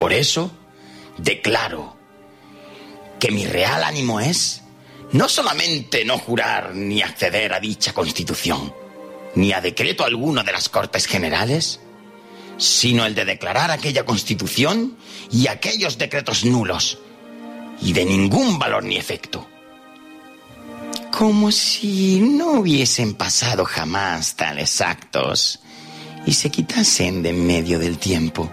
Por eso, declaro que mi real ánimo es no solamente no jurar ni acceder a dicha Constitución, ni a decreto alguno de las Cortes Generales, sino el de declarar aquella Constitución y aquellos decretos nulos y de ningún valor ni efecto. Como si no hubiesen pasado jamás tales actos y se quitasen de en medio del tiempo.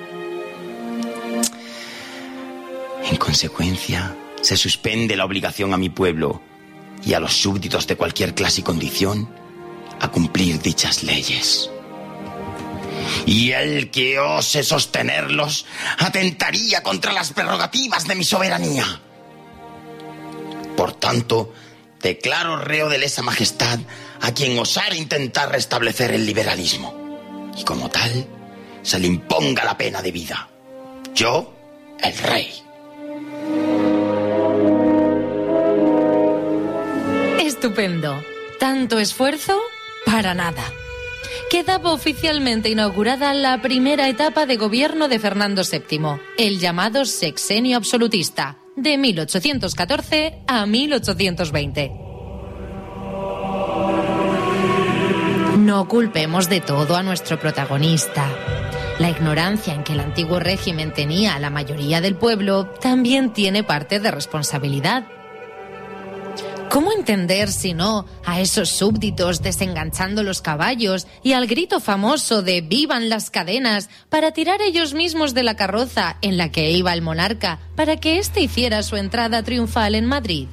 En consecuencia, se suspende la obligación a mi pueblo y a los súbditos de cualquier clase y condición a cumplir dichas leyes. Y el que ose sostenerlos atentaría contra las prerrogativas de mi soberanía. Por tanto, declaro reo de lesa majestad a quien osare intentar restablecer el liberalismo. Y como tal, se le imponga la pena de vida. Yo, el rey. Estupendo. ¿Tanto esfuerzo? Para nada. Quedaba oficialmente inaugurada la primera etapa de gobierno de Fernando VII, el llamado sexenio absolutista, de 1814 a 1820. No culpemos de todo a nuestro protagonista. La ignorancia en que el antiguo régimen tenía a la mayoría del pueblo también tiene parte de responsabilidad. ¿Cómo entender, si no, a esos súbditos desenganchando los caballos y al grito famoso de «¡Vivan las cadenas!» para tirar ellos mismos de la carroza en la que iba el monarca para que éste hiciera su entrada triunfal en Madrid?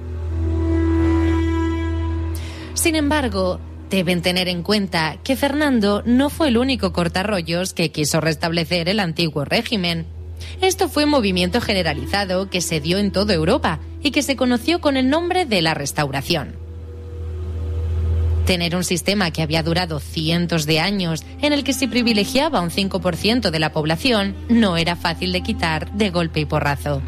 Sin embargo, deben tener en cuenta que Fernando no fue el único cortarrollos que quiso restablecer el antiguo régimen. Esto fue un movimiento generalizado que se dio en toda Europa y que se conoció con el nombre de la Restauración. Tener un sistema que había durado cientos de años, en el que se privilegiaba un 5% de la población, no era fácil de quitar de golpe y porrazo.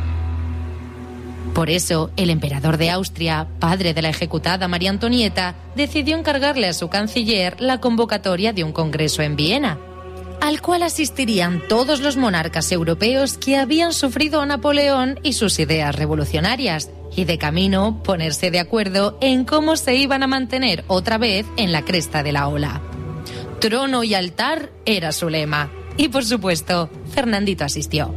Por eso, el emperador de Austria, padre de la ejecutada María Antonieta, decidió encargarle a su canciller la convocatoria de un congreso en Viena, al cual asistirían todos los monarcas europeos que habían sufrido a Napoleón y sus ideas revolucionarias, y de camino ponerse de acuerdo en cómo se iban a mantener otra vez en la cresta de la ola. Trono y altar era su lema, y por supuesto, Fernandito asistió.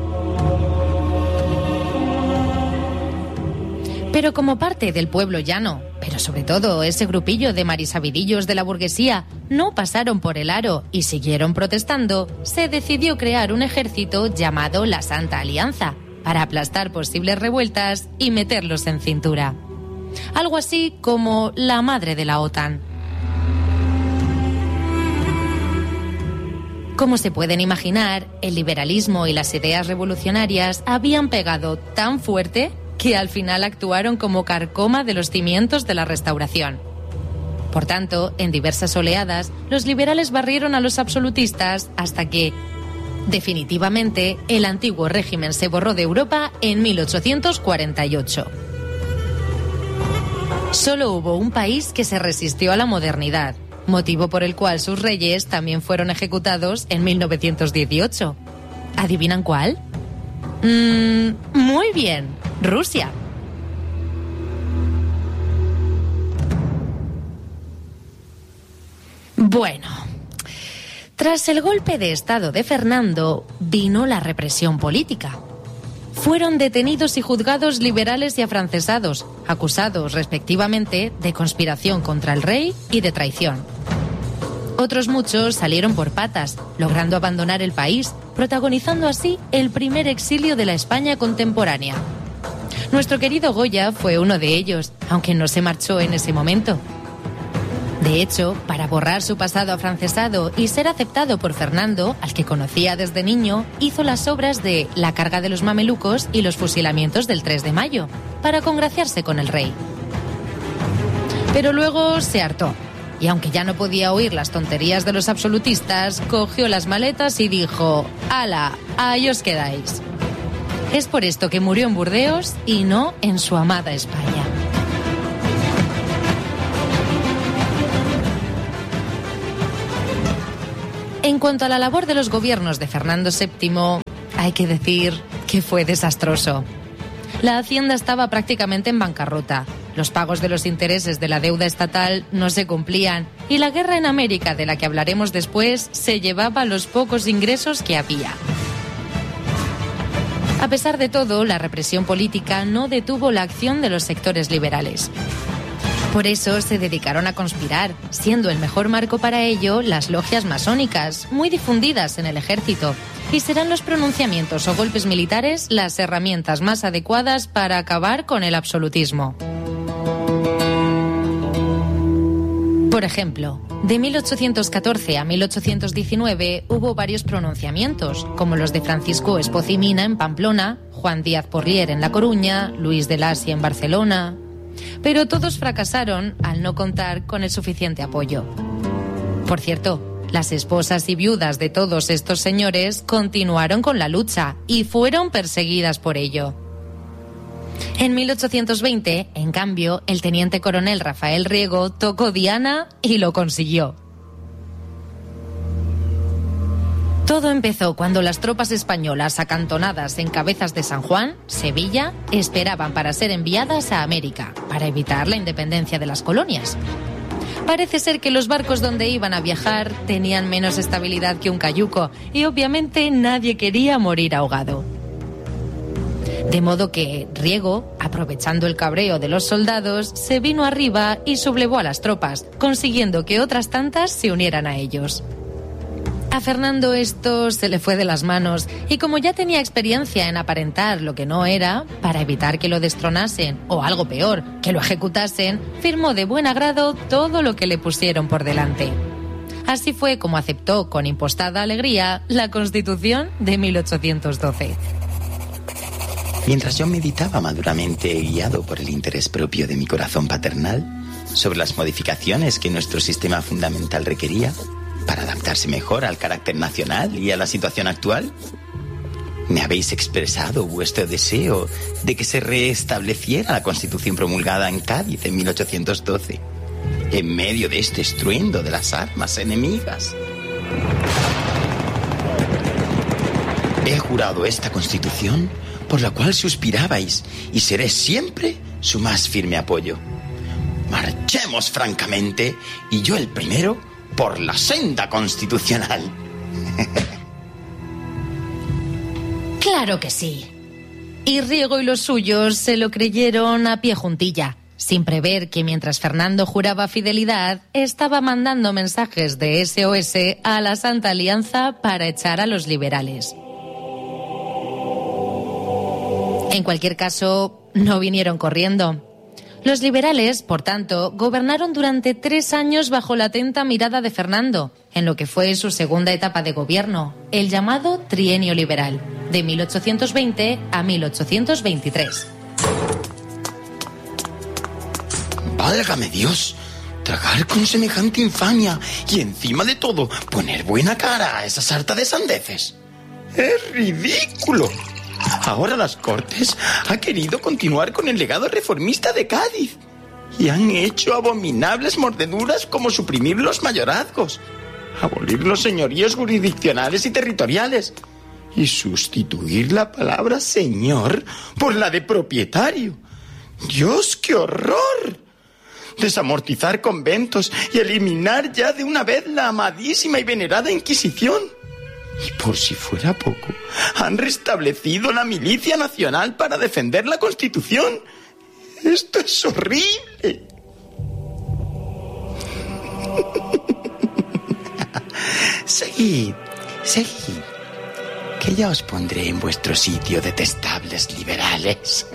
Pero como parte del pueblo llano, pero sobre todo ese grupillo de marisabidillos de la burguesía, no pasaron por el aro y siguieron protestando, se decidió crear un ejército llamado la Santa Alianza, para aplastar posibles revueltas y meterlos en cintura. Algo así como la madre de la OTAN. Como se pueden imaginar, el liberalismo y las ideas revolucionarias habían pegado tan fuerte que al final actuaron como carcoma de los cimientos de la Restauración. Por tanto, en diversas oleadas, los liberales barrieron a los absolutistas hasta que, definitivamente, el antiguo régimen se borró de Europa en 1848. Solo hubo un país que se resistió a la modernidad, motivo por el cual sus reyes también fueron ejecutados en 1918. ¿Adivinan cuál? Muy bien, Rusia. Bueno, tras el golpe de estado de Fernando, vino la represión política. Fueron detenidos y juzgados liberales y afrancesados, acusados respectivamente de conspiración contra el rey y de traición. Otros muchos salieron por patas, logrando abandonar el país, protagonizando así el primer exilio de la España contemporánea. Nuestro querido Goya fue uno de ellos, aunque no se marchó en ese momento. De hecho, para borrar su pasado afrancesado y ser aceptado por Fernando, al que conocía desde niño, hizo las obras de La carga de los mamelucos y los fusilamientos del 3 de mayo, para congraciarse con el rey. Pero luego se hartó, y aunque ya no podía oír las tonterías de los absolutistas, cogió las maletas y dijo: «¡Hala! Ahí os quedáis». Es por esto que murió en Burdeos y no en su amada España. En cuanto a la labor de los gobiernos de Fernando VII, hay que decir que fue desastroso. La hacienda estaba prácticamente en bancarrota, los pagos de los intereses de la deuda estatal no se cumplían y la guerra en América, de la que hablaremos después, se llevaba los pocos ingresos que había. A pesar de todo, la represión política no detuvo la acción de los sectores liberales. Por eso se dedicaron a conspirar, siendo el mejor marco para ello las logias masónicas, muy difundidas en el ejército, y serán los pronunciamientos o golpes militares las herramientas más adecuadas para acabar con el absolutismo. Por ejemplo, de 1814 a 1819 hubo varios pronunciamientos, como los de Francisco Espoz y Mina en Pamplona, Juan Díaz Porlier en La Coruña, Luis de Lacy en Barcelona. Pero todos fracasaron al no contar con el suficiente apoyo. Por cierto, las esposas y viudas de todos estos señores continuaron con la lucha y fueron perseguidas por ello. En 1820, en cambio, el teniente coronel Rafael Riego tocó diana y lo consiguió. Todo empezó cuando las tropas españolas acantonadas en Cabezas de San Juan, Sevilla, esperaban para ser enviadas a América, para evitar la independencia de las colonias. Parece ser que los barcos donde iban a viajar tenían menos estabilidad que un cayuco y obviamente nadie quería morir ahogado. De modo que Riego, aprovechando el cabreo de los soldados, se vino arriba y sublevó a las tropas, consiguiendo que otras tantas se unieran a ellos. A Fernando esto se le fue de las manos y como ya tenía experiencia en aparentar lo que no era, para evitar que lo destronasen o algo peor, que lo ejecutasen, firmó de buen agrado todo lo que le pusieron por delante. Así fue como aceptó con impostada alegría la Constitución de 1812. Mientras yo meditaba maduramente, guiado por el interés propio de mi corazón paternal, sobre las modificaciones que nuestro sistema fundamental requería para adaptarse mejor al carácter nacional y a la situación actual, me habéis expresado vuestro deseo de que se restableciera la Constitución promulgada en Cádiz en 1812, en medio de este estruendo de las armas enemigas. He jurado esta Constitución por la cual suspirabais y seré siempre su más firme apoyo. Marchemos francamente, y yo el primero, por la senda constitucional. Claro que sí. Y Riego y los suyos se lo creyeron a pie juntilla, sin prever que mientras Fernando juraba fidelidad, estaba mandando mensajes de SOS a la Santa Alianza para echar a los liberales. En cualquier caso, no vinieron corriendo. Los liberales, por tanto, gobernaron durante 3 años bajo la atenta mirada de Fernando, en lo que fue su segunda etapa de gobierno, el llamado Trienio Liberal, de 1820 a 1823. ¡Válgame Dios! Tragar con semejante infamia y, encima de todo, poner buena cara a esa sarta de sandeces. ¡Es ridículo! Ahora las Cortes ha querido continuar con el legado reformista de Cádiz y han hecho abominables mordeduras como suprimir los mayorazgos, abolir los señoríos jurisdiccionales y territoriales y sustituir la palabra señor por la de propietario. ¡Dios, qué horror! Desamortizar conventos y eliminar ya de una vez la amadísima y venerada Inquisición. Y por si fuera poco, han restablecido la Milicia Nacional para defender la Constitución. ¡Esto es horrible! Seguid, que ya os pondré en vuestro sitio, detestables liberales.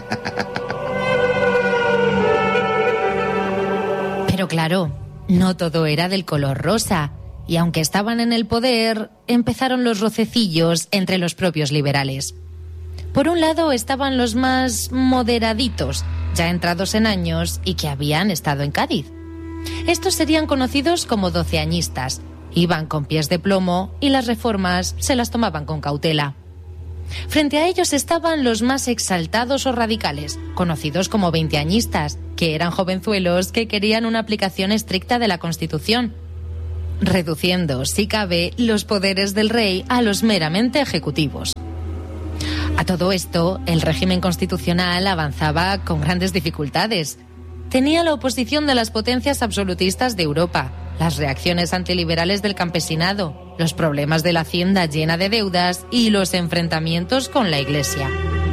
Pero claro, no todo era del color rosa. Y aunque estaban en el poder, empezaron los rocecillos entre los propios liberales. Por un lado estaban los más moderaditos, ya entrados en años y que habían estado en Cádiz. Estos serían conocidos como doceañistas, iban con pies de plomo y las reformas se las tomaban con cautela. Frente a ellos estaban los más exaltados o radicales, conocidos como veinteañistas, que eran jovenzuelos que querían una aplicación estricta de la Constitución. reduciendo, si cabe, los poderes del rey a los meramente ejecutivos. A todo esto, el régimen constitucional avanzaba con grandes dificultades. Tenía la oposición de las potencias absolutistas de Europa, las reacciones antiliberales del campesinado, los problemas de la hacienda llena de deudas y los enfrentamientos con la Iglesia.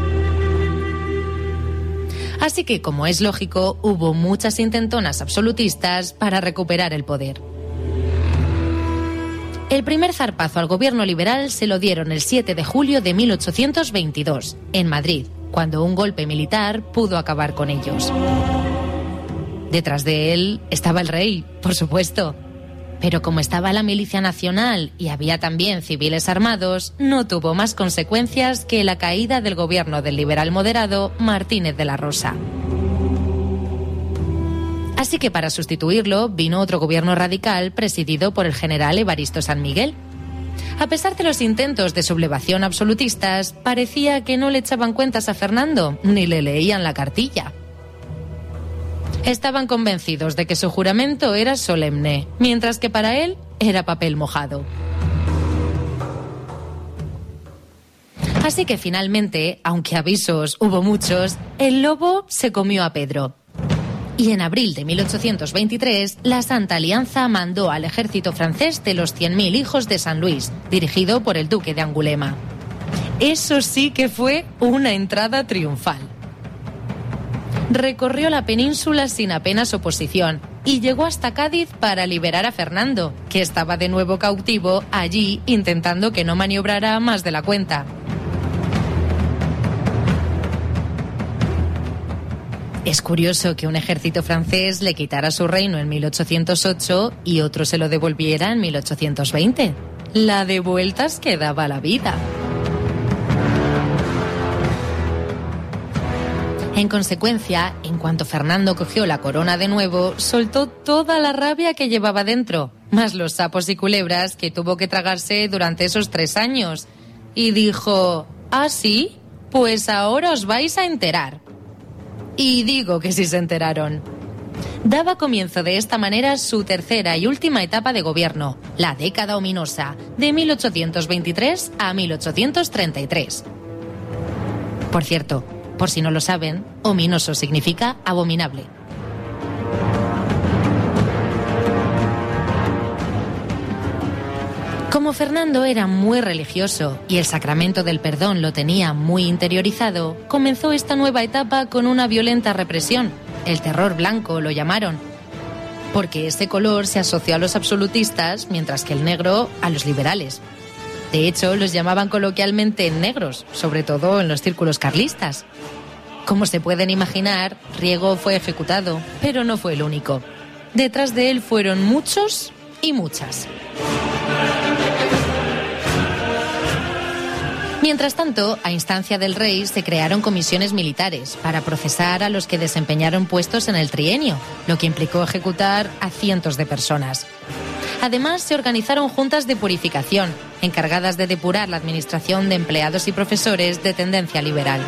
Así que, como es lógico, hubo muchas intentonas absolutistas para recuperar el poder. El primer zarpazo al gobierno liberal se lo dieron el 7 de julio de 1822, en Madrid, cuando un golpe militar pudo acabar con ellos. Detrás de él estaba el rey, por supuesto. Pero como estaba la milicia nacional y había también civiles armados, no tuvo más consecuencias que la caída del gobierno del liberal moderado Martínez de la Rosa. Así que para sustituirlo vino otro gobierno radical presidido por el general Evaristo San Miguel. A pesar de los intentos de sublevación absolutistas, parecía que no le echaban cuentas a Fernando ni le leían la cartilla. Estaban convencidos de que su juramento era solemne, mientras que para él era papel mojado. Así que finalmente, aunque avisos hubo muchos, el lobo se comió a Pedro. Y en abril de 1823, la Santa Alianza mandó al ejército francés de los 100.000 hijos de San Luis, dirigido por el duque de Angulema. Eso sí que fue una entrada triunfal. Recorrió la península sin apenas oposición y llegó hasta Cádiz para liberar a Fernando, que estaba de nuevo cautivo allí intentando que no maniobrara más de la cuenta. Es curioso que un ejército francés le quitara su reino en 1808 y otro se lo devolviera en 1820. La de vueltas que daba la vida. En consecuencia, en cuanto Fernando cogió la corona de nuevo, soltó toda la rabia que llevaba dentro, más los sapos y culebras que tuvo que tragarse durante esos 3 años. Y dijo, ¿ah, sí? Pues ahora os vais a enterar. Y digo que sí se enteraron. Daba comienzo de esta manera su tercera y última etapa de gobierno, la década ominosa, de 1823 a 1833. Por cierto, por si no lo saben, ominoso significa abominable. Como Fernando era muy religioso y el sacramento del perdón lo tenía muy interiorizado, comenzó esta nueva etapa con una violenta represión. El terror blanco lo llamaron, porque ese color se asoció a los absolutistas, mientras que el negro a los liberales. De hecho, los llamaban coloquialmente negros, sobre todo en los círculos carlistas. Como se pueden imaginar, Riego fue ejecutado, pero no fue el único. Detrás de él fueron muchos y muchas. Mientras tanto, a instancia del rey, se crearon comisiones militares para procesar a los que desempeñaron puestos en el trienio, lo que implicó ejecutar a cientos de personas. Además, se organizaron juntas de purificación, encargadas de depurar la administración de empleados y profesores de tendencia liberal.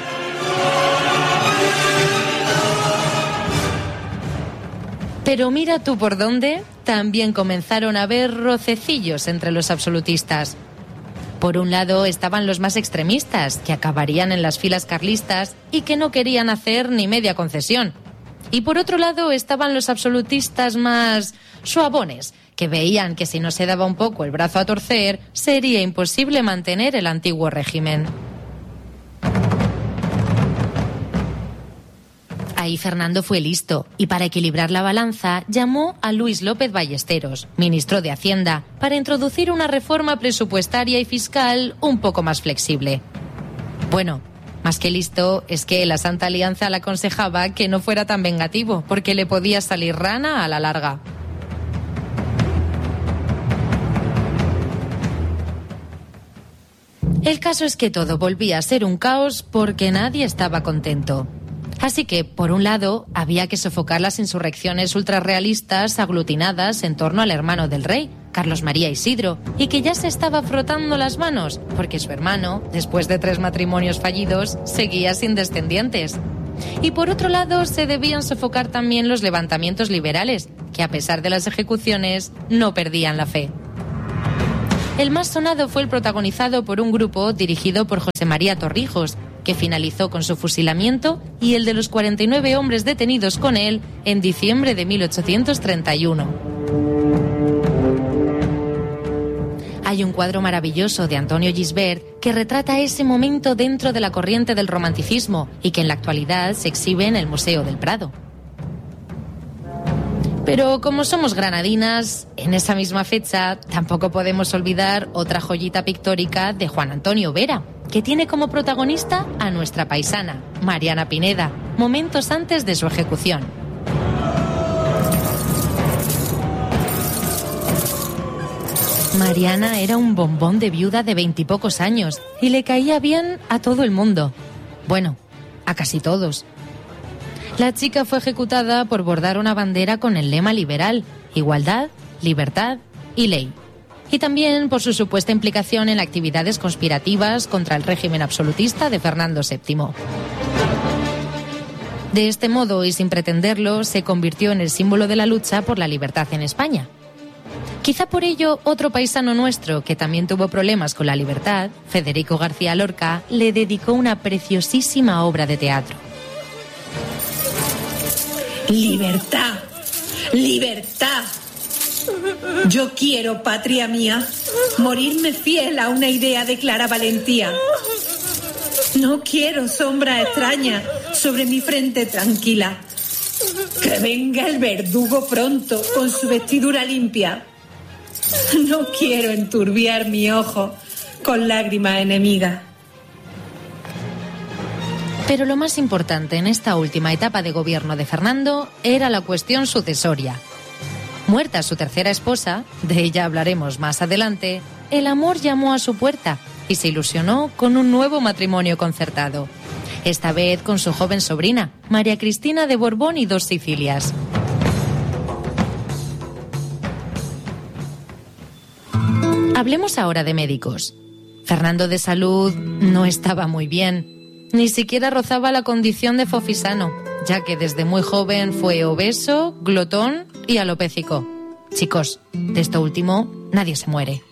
Pero mira tú por dónde, también comenzaron a haber rocecillos entre los absolutistas. Por un lado estaban los más extremistas, que acabarían en las filas carlistas y que no querían hacer ni media concesión. Y por otro lado estaban los absolutistas más suabones, que veían que si no se daba un poco el brazo a torcer, sería imposible mantener el antiguo régimen. Ahí Fernando fue listo y para equilibrar la balanza llamó a Luis López Ballesteros, ministro de Hacienda, para introducir una reforma presupuestaria y fiscal un poco más flexible. Bueno, más que listo es que la Santa Alianza le aconsejaba que no fuera tan vengativo, porque le podía salir rana a la larga. El caso es que todo volvía a ser un caos porque nadie estaba contento. Así que, por un lado, había que sofocar las insurrecciones ultrarrealistas aglutinadas en torno al hermano del rey, Carlos María Isidro, y que ya se estaba frotando las manos, porque su hermano, después de 3 matrimonios fallidos, seguía sin descendientes. Y por otro lado, se debían sofocar también los levantamientos liberales, que a pesar de las ejecuciones no perdían la fe. El más sonado fue el protagonizado por un grupo dirigido por José María Torrijos, que finalizó con su fusilamiento, y el de los 49 hombres detenidos con él en diciembre de 1831. Hay un cuadro maravilloso de Antonio Gisbert que retrata ese momento dentro de la corriente del romanticismo y que en la actualidad se exhibe en el Museo del Prado. Pero como somos granadinas, en esa misma fecha tampoco podemos olvidar otra joyita pictórica de Juan Antonio Vera, que tiene como protagonista a nuestra paisana, Mariana Pineda, momentos antes de su ejecución. Mariana era un bombón de viuda de 20 y pocos años y le caía bien a todo el mundo. Bueno, a casi todos. La chica fue ejecutada por bordar una bandera con el lema liberal: igualdad, libertad y ley. Y también por su supuesta implicación en actividades conspirativas contra el régimen absolutista de Fernando VII. De este modo, y sin pretenderlo, se convirtió en el símbolo de la lucha por la libertad en España. Quizá por ello, otro paisano nuestro que también tuvo problemas con la libertad, Federico García Lorca, le dedicó una preciosísima obra de teatro. Libertad, libertad. Yo quiero, patria mía, morirme fiel a una idea de clara valentía. No quiero sombra extraña sobre mi frente tranquila. Que venga el verdugo pronto con su vestidura limpia. No quiero enturbiar mi ojo con lágrimas enemigas. Pero lo más importante en esta última etapa de gobierno de Fernando era la cuestión sucesoria. Muerta su tercera esposa, de ella hablaremos más adelante, el amor llamó a su puerta y se ilusionó con un nuevo matrimonio concertado. Esta vez con su joven sobrina, María Cristina de Borbón y 2 Sicilias. Hablemos ahora de médicos. Fernando de salud no estaba muy bien. Ni siquiera rozaba la condición de fofisano, ya que desde muy joven fue obeso, glotón y alopécico. Chicos, de esto último nadie se muere.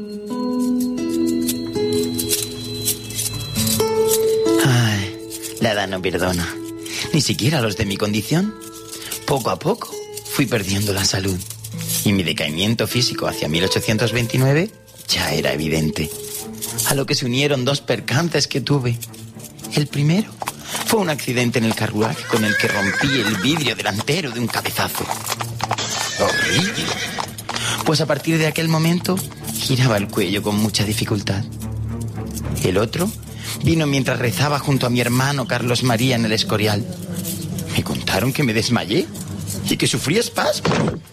Ay, la edad no perdona. Ni siquiera los de mi condición. Poco a poco fui perdiendo la salud. Y mi decaimiento físico hacia 1829 ya era evidente. A lo que se unieron 2 percances que tuve. El primero fue un accidente en el carruaje con el que rompí el vidrio delantero de un cabezazo. ¡Horrible! Pues a partir de aquel momento giraba el cuello con mucha dificultad. El otro vino mientras rezaba junto a mi hermano Carlos María en el Escorial. Me contaron que me desmayé y que sufrí espasmos.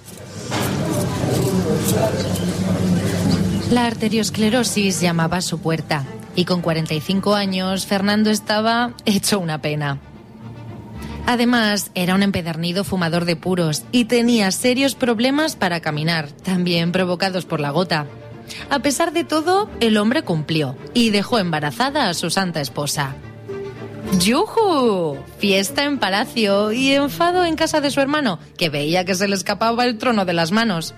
La arteriosclerosis llamaba a su puerta. Y con 45 años, Fernando estaba hecho una pena. Además, era un empedernido fumador de puros y tenía serios problemas para caminar, también provocados por la gota. A pesar de todo, el hombre cumplió y dejó embarazada a su santa esposa. ¡Yujú! Fiesta en palacio y enfado en casa de su hermano, que veía que se le escapaba el trono de las manos.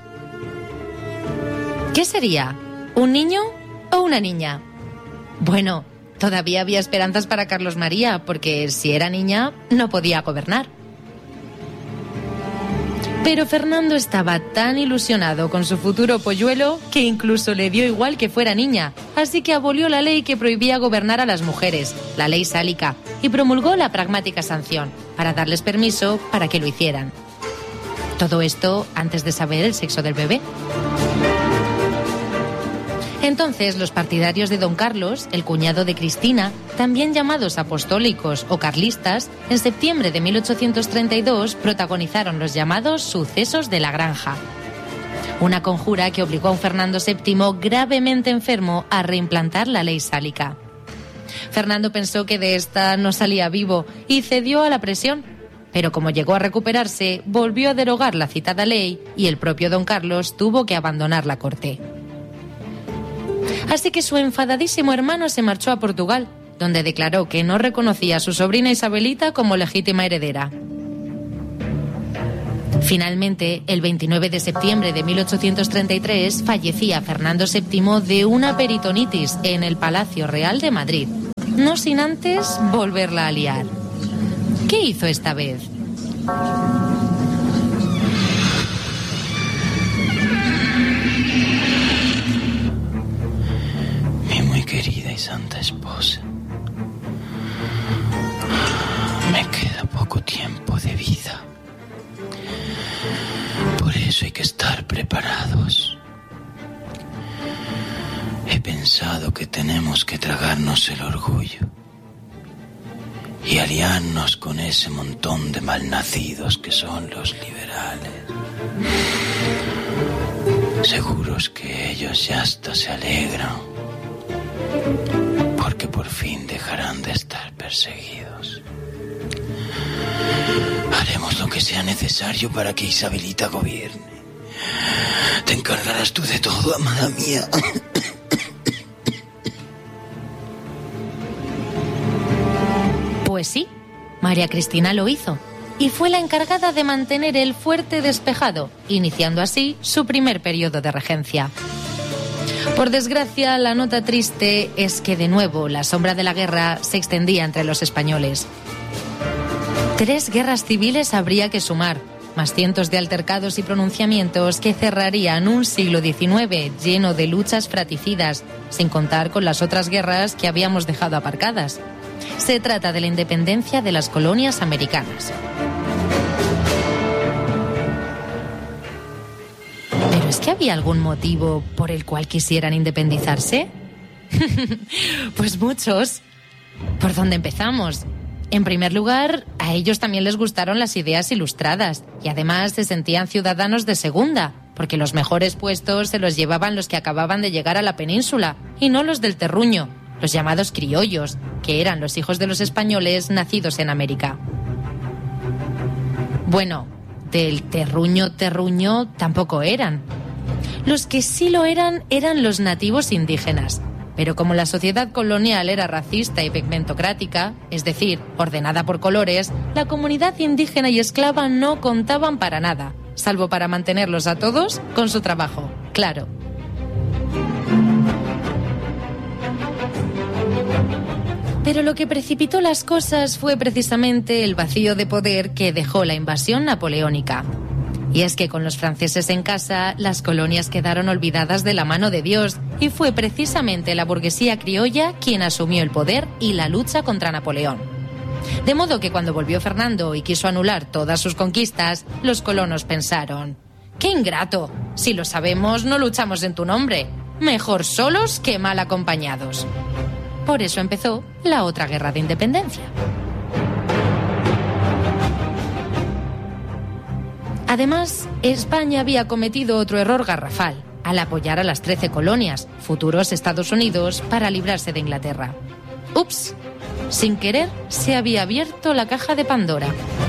¿Qué sería? ¿Un niño o una niña? Bueno, todavía había esperanzas para Carlos María, porque si era niña, no podía gobernar. Pero Fernando estaba tan ilusionado con su futuro polluelo que incluso le dio igual que fuera niña, así que abolió la ley que prohibía gobernar a las mujeres, la ley sálica, y promulgó la pragmática sanción, para darles permiso para que lo hicieran. Todo esto antes de saber el sexo del bebé. Entonces, los partidarios de don Carlos, el cuñado de Cristina, también llamados apostólicos o carlistas, en septiembre de 1832 protagonizaron los llamados sucesos de la Granja. Una conjura que obligó a un Fernando VII gravemente enfermo a reimplantar la ley sálica. Fernando pensó que de esta no salía vivo y cedió a la presión, pero como llegó a recuperarse, volvió a derogar la citada ley y el propio don Carlos tuvo que abandonar la corte. Así que su enfadadísimo hermano se marchó a Portugal, donde declaró que no reconocía a su sobrina Isabelita como legítima heredera. Finalmente, el 29 de septiembre de 1833 fallecía Fernando VII de una peritonitis en el Palacio Real de Madrid, no sin antes volverla a liar. ¿Qué hizo esta vez? Mi muy querida y santa esposa, me queda poco tiempo de vida. Por eso hay que estar preparados. He pensado que tenemos que tragarnos el orgullo y aliarnos con ese montón de malnacidos que son los liberales. Seguros que ellos ya hasta se alegran, porque por fin dejarán de estar perseguidos. Haremos lo que sea necesario para que Isabelita gobierne. Te encargarás tú de todo, amada mía. Pues sí, María Cristina lo hizo y fue la encargada de mantener el fuerte despejado, iniciando así su primer periodo de regencia. Por desgracia, la nota triste es que de nuevo la sombra de la guerra se extendía entre los españoles. 3 guerras civiles habría que sumar, más cientos de altercados y pronunciamientos que cerrarían un siglo XIX lleno de luchas fratricidas, sin contar con las otras guerras que habíamos dejado aparcadas. Se trata de la independencia de las colonias americanas. ¿Pero es que había algún motivo por el cual quisieran independizarse? Pues muchos. ¿Por dónde empezamos? En primer lugar, a ellos también les gustaron las ideas ilustradas y además se sentían ciudadanos de segunda, porque los mejores puestos se los llevaban los que acababan de llegar a la península y no los del terruño, los llamados criollos, que eran los hijos de los españoles nacidos en América. Bueno, del terruño tampoco eran. Los que sí lo eran los nativos indígenas. Pero como la sociedad colonial era racista y pigmentocrática, es decir, ordenada por colores, la comunidad indígena y esclava no contaban para nada, salvo para mantenerlos a todos con su trabajo, claro. Pero lo que precipitó las cosas fue precisamente el vacío de poder que dejó la invasión napoleónica. Y es que con los franceses en casa, las colonias quedaron olvidadas de la mano de Dios y fue precisamente la burguesía criolla quien asumió el poder y la lucha contra Napoleón. De modo que cuando volvió Fernando y quiso anular todas sus conquistas, los colonos pensaron: ¡qué ingrato! Si lo sabemos, no luchamos en tu nombre. Mejor solos que mal acompañados. Por eso empezó la otra guerra de independencia. Además, España había cometido otro error garrafal al apoyar a las 13 colonias, futuros Estados Unidos, para librarse de Inglaterra. ¡Ups! Sin querer, se había abierto la caja de Pandora.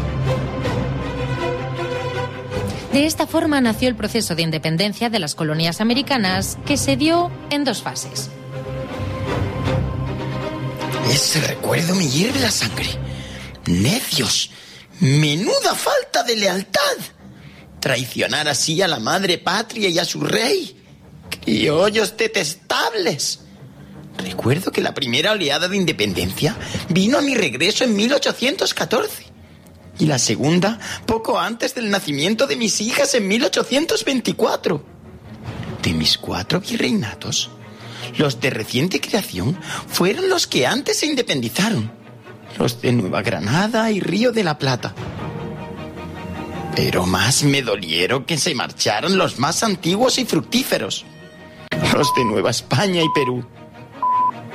De esta forma nació el proceso de independencia de las colonias americanas, que se dio en 2 fases. Ese recuerdo me hierve la sangre. ¡Necios! ¡Menuda falta de lealtad! Traicionar así a la madre patria y a su rey. ¡Criollos detestables! Recuerdo que la primera oleada de independencia vino a mi regreso en 1814. Y la segunda, poco antes del nacimiento de mis hijas en 1824. De mis 4 virreinatos, los de reciente creación fueron los que antes se independizaron. Los de Nueva Granada y Río de la Plata. Pero más me dolieron que se marcharan los más antiguos y fructíferos. Los de Nueva España y Perú.